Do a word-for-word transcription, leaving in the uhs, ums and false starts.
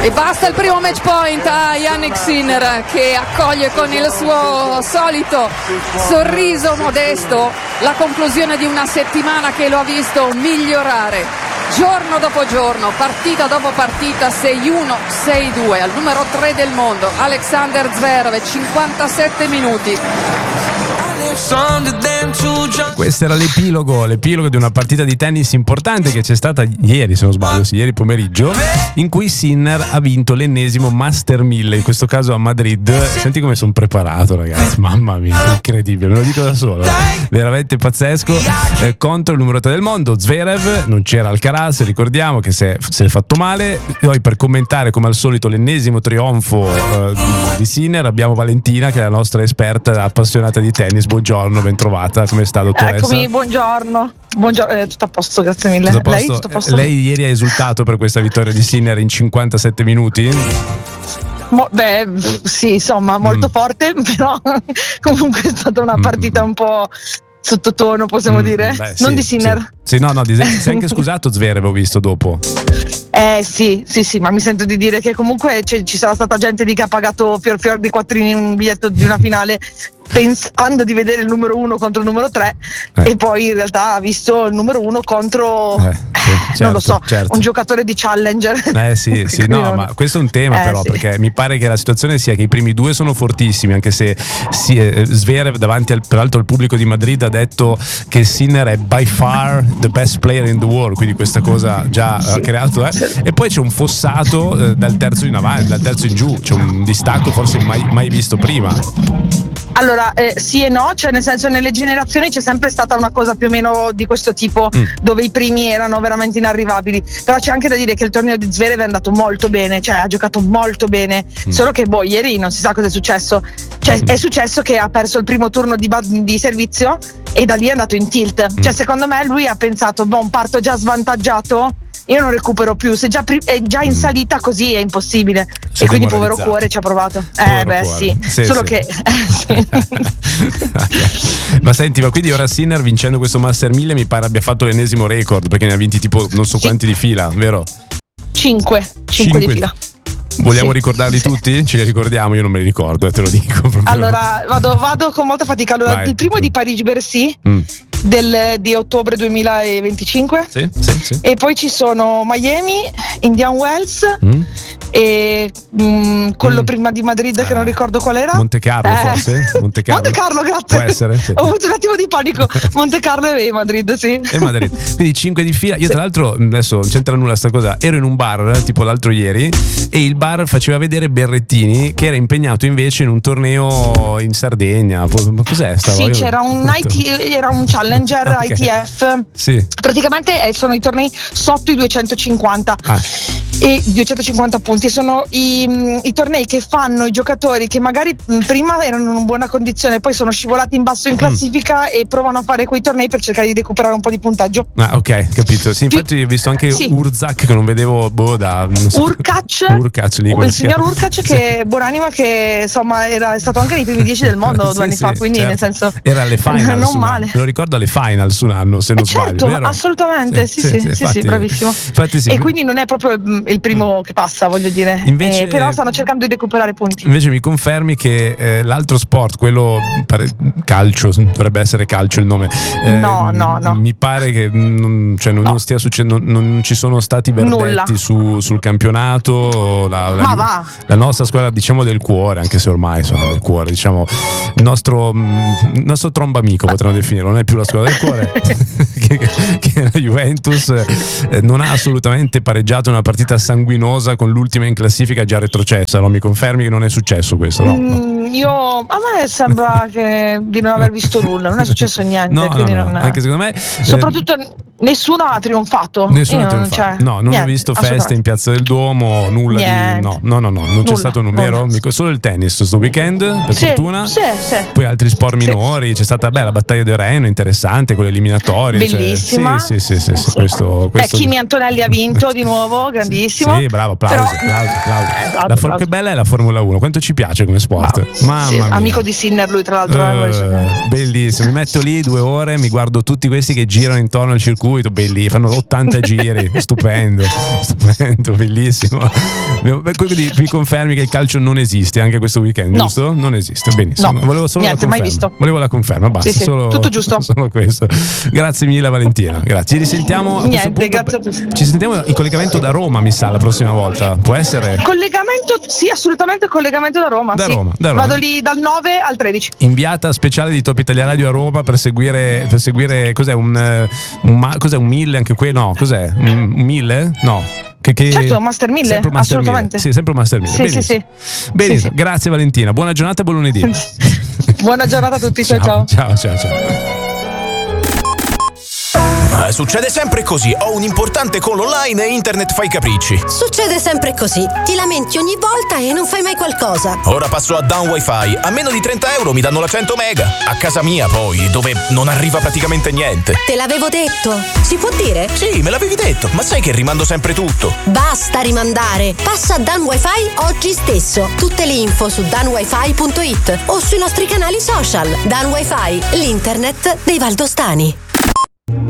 E basta il primo match point a Jannik Sinner, che accoglie con il suo solito sorriso modesto la conclusione di una settimana che lo ha visto migliorare giorno dopo giorno, partita dopo partita. Sei uno, sei due al numero tre del mondo Alexander Zverev, cinquantasette minuti. Questo era l'epilogo, l'epilogo di una partita di tennis importante che c'è stata ieri, se non sbaglio, sì, ieri pomeriggio, in cui Sinner ha vinto l'ennesimo Master mille, in questo caso a Madrid. Senti come sono preparato, ragazzi, mamma mia, incredibile, me lo dico da solo, veramente pazzesco. Eh, contro il numero tre del mondo Zverev, non c'era Alcaraz, ricordiamo che si è, si è fatto male. Poi per commentare come al solito l'ennesimo trionfo eh, di Sinner abbiamo Valentina, che è la nostra esperta appassionata di tennis. Buongiorno, ben trovata, come sta, dottoressa? Eccomi, buongiorno. Buongiorno, eh, tutto a posto, grazie mille. Tutto a posto? Lei, tutto a posto? Lei ieri ha esultato per questa vittoria di Sinner in cinquantasette minuti? Mo- beh, sì, insomma, molto mm. forte, però comunque è stata una partita mm. un po' sottotono, possiamo mm, dire. Beh, non sì, di Sinner. Sì, sì no, no, si è anche scusato Zverev, ho visto dopo. Eh sì, sì, sì, ma mi sento di dire che comunque c- ci sarà stata gente lì che ha pagato fior fior di quattrini in un biglietto di una finale pensando di vedere il numero uno contro il numero tre eh. e poi in realtà ha visto il numero uno contro eh, sì, certo, non lo so, certo. un giocatore di Challenger. Eh sì, sì, no, non... ma questo è un tema eh, però, sì. perché mi pare che la situazione sia che i primi due sono fortissimi, anche se sì, Zverev davanti al, peraltro al pubblico di Madrid ha detto che Sinner è by far the best player in the world, quindi questa cosa già sì. ha creato eh. sì. E poi c'è un fossato eh, dal terzo in avanti, dal terzo in giù, c'è un distacco forse mai, mai visto prima. Allora, eh, sì e no, cioè nel senso nelle generazioni c'è sempre stata una cosa più o meno di questo tipo, mm. dove i primi erano veramente inarrivabili, però c'è anche da dire che il torneo di Zverev è andato molto bene, cioè ha giocato molto bene, mm. solo che boh, ieri non si sa cosa è successo, cioè mm. è successo che ha perso il primo turno di, di servizio e da lì è andato in tilt, mm. cioè secondo me lui ha pensato, boh, parto già svantaggiato, io non recupero più, se già è già in salita così è impossibile. Si e quindi povero cuore ci ha provato. Povero eh beh cuore. sì, sì solo sì. che eh, sì. Ma senti, ma quindi ora Sinner vincendo questo Master mille mi pare abbia fatto l'ennesimo record, perché ne ha vinti tipo non so sì. quanti di fila, vero? Cinque, cinque di fila. Vogliamo sì, ricordarli sì. tutti? Ce li ricordiamo? Io non me li ricordo, eh, te lo dico. Proprio. Allora, vado, vado con molta fatica. Allora, Vai. il primo è di Parigi-Bercy mm. del, di ottobre duemilaventicinque. Sì, sì, sì. E poi ci sono Miami, Indian Wells mm. e mh, quello mm. prima di Madrid che eh. non ricordo qual era. Monte Carlo eh. forse? Monte Carlo. Monte Carlo, grazie. Può essere, sì. Ho avuto un attimo di panico. Monte Carlo e Madrid, sì. E Madrid. Quindi cinque di fila. Io sì. tra l'altro, adesso non c'entra nulla sta cosa, ero in un bar tipo l'altro ieri e il bar faceva vedere Berrettini che era impegnato invece in un torneo in Sardegna. Ma cos'è? Stava? Sì, Io c'era un, I T, era un Challenger okay. I T F. Sì. Praticamente eh, sono i tornei sotto i duecentocinquanta. Ah. E duecentocinquanta punti sono i, i tornei che fanno i giocatori che magari prima erano in buona condizione, poi sono scivolati in basso in classifica mm. e provano a fare quei tornei per cercare di recuperare un po' di punteggio. Ah, ok, capito. Sì, infatti ho visto anche sì. Urzak che non vedevo boh, da non so, Urkac, Urkac lì, il signor Urkac che è buonanima, che insomma era stato anche nei primi dieci del mondo sì, due anni sì, fa, quindi certo. nel senso era alle finals, non male. Me lo ricordo alle finals un anno, se non eh sbaglio. Certo, vero? assolutamente, sì, sì, sì, sì, infatti, sì bravissimo. Infatti sì. E quindi non è proprio il primo che passa, voglio dire. Invece, eh, però stanno cercando di recuperare punti. Invece mi confermi che eh, l'altro sport, quello pare, calcio, dovrebbe essere calcio il nome. Eh, no, no, no. Mi pare che non, cioè, non, no. non stia succedendo, non, non ci sono stati verdetti su, sul campionato. La, la, Ma va. La nostra squadra, diciamo, del cuore, anche se ormai sono del cuore, diciamo, il nostro, il nostro tromba amico potremmo definirlo, non è più la squadra del cuore, che, che la Juventus eh, non ha assolutamente pareggiato una partita sanguinosa con l'ultima in classifica già retrocessa. No? Mi confermi che non è successo questo? No? Mm, io a me sembra che di non aver visto nulla, non è successo niente. No, quindi no, no. Non è... Anche secondo me, soprattutto eh... nessuno ha trionfato. Nessuno ha trionfato. Cioè, no, non niente, ho visto feste in Piazza del Duomo, nulla niente. di. No, no, no, no, non nulla, c'è stato un vero. Solo il tennis questo weekend, per sì, fortuna. Sì, sì. Poi altri sport minori, sì. C'è stata beh, la battaglia del Reno, interessante, con le eliminatorie. Bellissima. Cioè, sì, sì, sì, sì, sì, questo, questo... Eh, Kimi Antonelli ha vinto di nuovo, grandissimo. bellissimo. Sì, bravo, applausi, Però... applausi, applausi. Eh, esatto, La for- che bella è la Formula uno, quanto ci piace come sport. Bravo. Mamma Sì, mia. amico di Sinner lui tra l'altro. Uh, bellissimo, mi metto lì due ore, mi guardo tutti questi che girano intorno al circuito, belli, fanno ottanta giri, stupendo, stupendo, bellissimo. Quindi mi confermi che il calcio non esiste anche questo weekend, no. giusto? Non esiste, benissimo. No. Volevo solo Niente, la conferma. mai visto. Volevo la conferma, basta. Sì, sì, solo, tutto giusto. Solo questo. Grazie mille Valentina, grazie. Ci risentiamo. A Niente, punto, grazie a tutti. Ci sentiamo in collegamento da Roma, mi sa, la prossima volta. Può essere? Collegamento, sì, assolutamente collegamento da Roma. Da sì. Roma, da Roma. Vado lì dal nove al tredici. Inviata speciale di Top Italia Radio a Roma per seguire, per seguire cos'è un, un cos'è un mille anche qui? No, cos'è? Un, un mille? No. Che, che... Certo, Master mille, sempre un Master assolutamente. mille. Sì, sempre un Master mille. Sì, Benissimo. sì, sì. Benissimo. Sì, sì. Grazie Valentina, buona giornata e buon lunedì. Buona giornata a tutti, ciao ciao. Ciao, ciao, ciao. Succede sempre così, ho un importante call online e internet fa i capricci. Succede sempre così, ti lamenti ogni volta e non fai mai qualcosa. Ora passo a Down Wi-Fi, a meno di trenta euro mi danno la cento mega. A casa mia poi, dove non arriva praticamente niente. Te l'avevo detto, si può dire? Sì, me l'avevi detto, ma sai che rimando sempre tutto. Basta rimandare, passa a Dan Wi-Fi oggi stesso. Tutte le info su dan wifi punto it o sui nostri canali social. Dan Wi-Fi, l'internet dei valdostani.